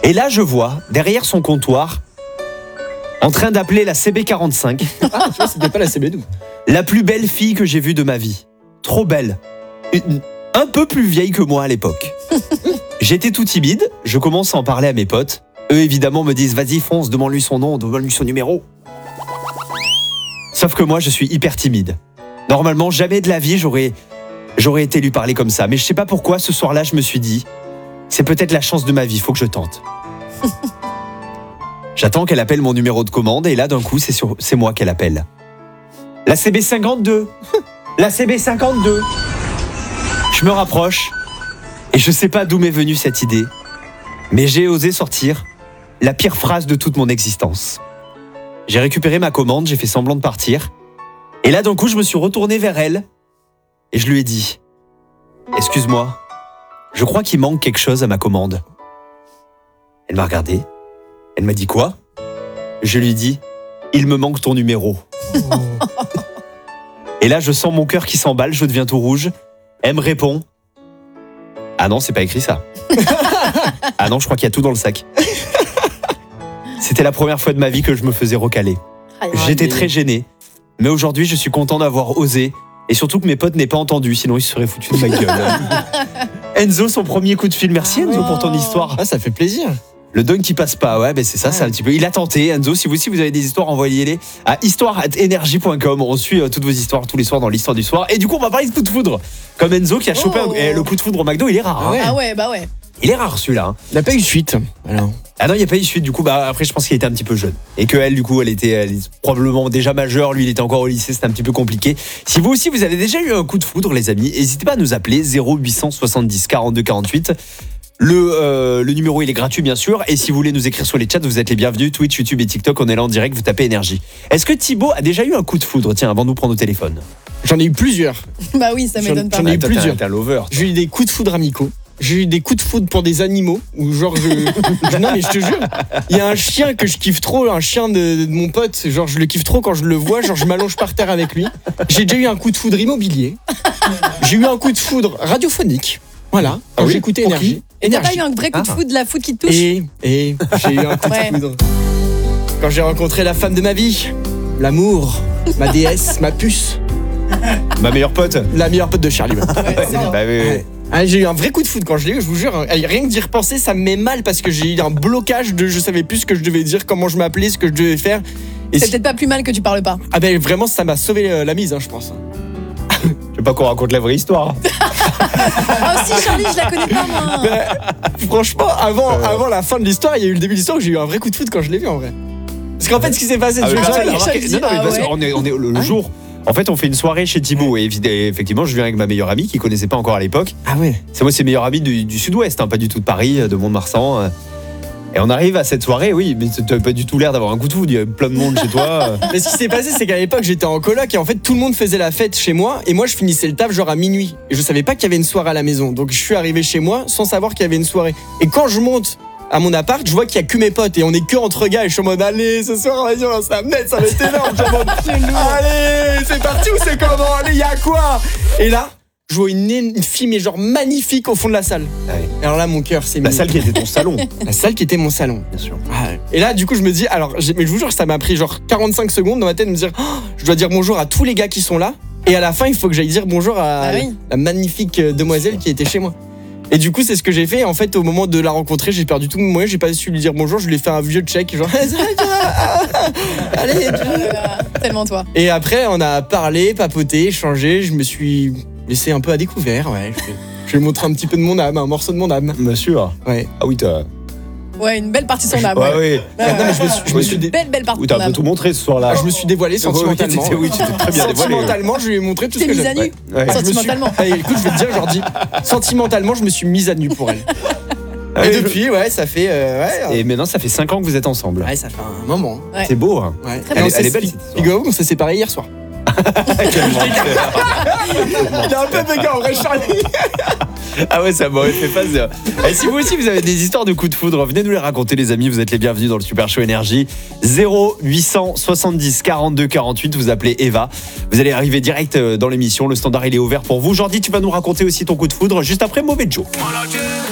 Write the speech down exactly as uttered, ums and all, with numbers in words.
Et là, je vois, derrière son comptoir, en train d'appeler la C B quarante-cinq. Ah, tu vois, c'était pas la C B douze. La plus belle fille que j'ai vue de ma vie. Trop belle. Une- Un peu plus vieille que moi à l'époque. J'étais tout timide, je commence à en parler à mes potes. Eux, évidemment, me disent « Vas-y, fonce, demande-lui son nom, demande-lui son numéro. » Sauf que moi, je suis hyper timide. Normalement, jamais de la vie, j'aurais, j'aurais été lui parler comme ça. Mais je sais pas pourquoi, ce soir-là, je me suis dit « C'est peut-être la chance de ma vie, faut que je tente. » J'attends qu'elle appelle mon numéro de commande et là, d'un coup, c'est, sur, c'est moi qu'elle appelle. La C B cinquante-deux. La C B cinquante-deux. Je me rapproche et je sais pas d'où m'est venue cette idée, mais j'ai osé sortir la pire phrase de toute mon existence. J'ai récupéré ma commande, j'ai fait semblant de partir et là, d'un coup, je me suis retourné vers elle et je lui ai dit « Excuse-moi, je crois qu'il manque quelque chose à ma commande. » Elle m'a regardé. Elle m'a dit quoi ? Je lui ai dit « Il me manque ton numéro. » Et là, je sens mon cœur qui s'emballe, je deviens tout rouge. Elle me répond « Ah non, c'est pas écrit ça. » Ah non, je crois qu'il y a tout dans le sac. C'était la première fois de ma vie que je me faisais recaler. J'étais très gêné. Mais aujourd'hui, je suis content d'avoir osé. Et surtout que mes potes n'aient pas entendu, sinon ils se seraient foutus de ma gueule. Enzo, son premier coup de fil. Merci Enzo pour ton histoire. Ah, ça fait plaisir. Le dunk qui passe pas, ouais, ben c'est ça, c'est un petit peu. Il a tenté, Enzo. Si vous aussi vous avez des histoires, envoyez-les à histoire arobase énergie point com. On suit euh, toutes vos histoires tous les soirs dans l'histoire du soir. Et du coup, on va parler de coup de foudre. Comme Enzo qui a chopé Oh. un- eh, le coup de foudre au McDo, il est rare. Ah hein. ouais. Ah ouais, bah ouais. Il est rare celui-là. hein. Il n'a pas eu de suite. Alors. Ah non, il n'y a pas eu de suite. Du coup, bah après, je pense qu'il était un petit peu jeune et que elle, du coup, elle était, elle est probablement déjà majeure. Lui, il était encore au lycée. C'était un petit peu compliqué. Si vous aussi, vous avez déjà eu un coup de foudre, les amis, n'hésitez pas à nous appeler zéro huit cent soixante-dix quarante-deux quarante-huit. Le, euh, le numéro, il est gratuit, bien sûr. Et si vous voulez nous écrire sur les chats, vous êtes les bienvenus. Twitch, YouTube et TikTok, on est là en direct. Vous tapez énergie. Est-ce que Thibaut a déjà eu un coup de foudre? Tiens, avant de nous prendre au téléphone. J'en ai eu plusieurs. Bah oui, ça J'en- m'étonne pas. j'en ai eu T'as- plusieurs. T'as un lover. J'ai eu des coups de foudre amicaux. J'ai eu des coups de foudre pour des animaux. Ou genre, je. non, mais je te jure, il y a un chien que je kiffe trop, un chien de, de mon pote. Genre, je le kiffe trop quand je le vois. Genre, je m'allonge par terre avec lui. J'ai déjà eu un coup de foudre immobilier. J'ai eu un coup de foudre radiophonique. Voilà, quand Ah oui j'écoutais Pour Énergie. Et t'as pas Énergie. eu un vrai coup de Ah. foudre, de la foudre qui te touche? Et, et j'ai eu un coup Ouais. de foudre. Quand j'ai rencontré la femme de ma vie, l'amour, ma déesse, ma puce, Ma meilleure pote. la meilleure pote de Charlie. Ouais, c'est vrai. Bah oui, oui. Ouais. Ah, j'ai eu un vrai coup de foudre quand je l'ai eu, je vous jure. Rien que d'y repenser, ça me met mal parce que j'ai eu un blocage de je savais plus ce que je devais dire, comment je m'appelais, ce que je devais faire. Et C'est si- peut-être pas plus mal que tu parles pas. Ah ben vraiment, ça m'a sauvé euh, la mise, hein, je pense. Je veux pas qu'on raconte la vraie histoire. Oh si, Charlie, je la connais pas moi. Mais, franchement, avant, Euh. avant la fin de l'histoire, il y a eu le début de l'histoire où j'ai eu un vrai coup de foudre quand je l'ai vu en vrai. Parce qu'en fait, ce qui s'est passé, Ah, je mais vais personne vous l'a dire- remarqué. Charlie, Non, non, mais ah parce ouais. qu'on est, on est le, le Hein jour. En fait, on fait une soirée chez Thibaut et évid- et effectivement, je viens avec ma meilleure amie qui connaissait pas encore à l'époque. Ah ouais. C'est moi, c'est meilleure amie du, du sud-ouest, hein, pas du tout de Paris, de Mont-de-Marsan. euh. Et on arrive à cette soirée, oui, mais tu n'avais pas du tout l'air d'avoir un coup de foudre. Il y avait plein de monde chez toi. euh. Mais ce qui s'est passé, c'est qu'à l'époque, j'étais en coloc et en fait, tout le monde faisait la fête chez moi et moi, je finissais le taf genre à minuit. Et je savais pas qu'il y avait une soirée à la maison. Donc, je suis arrivé chez moi sans savoir qu'il y avait une soirée. Et quand je monte à mon appart, je vois qu'il y a que mes potes et on est que entre gars et je suis en mode allez, ce soir, vas-y, on va s'amener, ça va être énorme. Je suis en mode, allez, c'est parti ou c'est comment? Allez, y a quoi? Et là, je vois une, une fille, mais genre magnifique au fond de la salle. Ouais. Et alors là, mon cœur s'est mis. La salle qui était ton salon, La salle qui était mon salon. bien sûr. Ah, et là, du coup, je me dis, alors, j'ai- mais je vous jure, ça m'a pris genre quarante-cinq secondes dans ma tête de me dire, oh, je dois dire bonjour à tous les gars qui sont là. Et à la fin, il faut que j'aille dire bonjour à Ah oui. la magnifique euh, demoiselle qui était chez moi. Et du coup, c'est ce que j'ai fait. En fait, au moment de la rencontrer, j'ai perdu tout mon moyen. J'ai pas su lui dire bonjour. Je lui ai fait un vieux check, genre, allez. Euh, Tellement toi. Et après, on a parlé, papoté, échangé. Je me suis laissé un peu à découvert. Ouais, je vais, je vais montrer un petit peu de mon âme, un morceau de mon âme. Bien sûr. Ouais. Ah oui, t'as. Ouais, une belle partie de son âme. Ouais, oui. Ah, non, mais je me suis, je me suis Une dé- belle, belle partie Oui, de t'as son un peu âme. tout montré ce soir-là. ah, je me suis dévoilé sentimentalement. Oui, oui, tu t'es très bien dévoilé. Sentimentalement, je lui ai montré tout ce T'es que mise à j'avais. nu. Ouais. Je me suis- Sentimentalement. Allez, écoute, je vais te dire, genre, dis, sentimentalement, je me suis mise à nu pour elle. Ah Et oui, depuis, ouais, ça fait. euh, ouais, Et maintenant, ça fait cinq ans que vous êtes ensemble. ouais, ça fait un moment. Ouais. C'est beau, hein. Ouais. Très Elle, Mais est- on elle s'est- est belle, cette histoire. Figurez-vous qu'on s'est séparés hier soir. Il est un peu méga en vrai, Charlie. Ah ouais, ça m'aurait fait peur. Et si vous aussi vous avez des histoires de coups de foudre, venez nous les raconter les amis, vous êtes les bienvenus dans le Super Show Énergie. zéro huit cent soixante-dix quarante-deux quarante-huit, vous appelez Eva. Vous allez arriver direct dans l'émission, le standard il est ouvert pour vous. Jordi, tu vas nous raconter aussi ton coup de foudre juste après Mauvais Joe.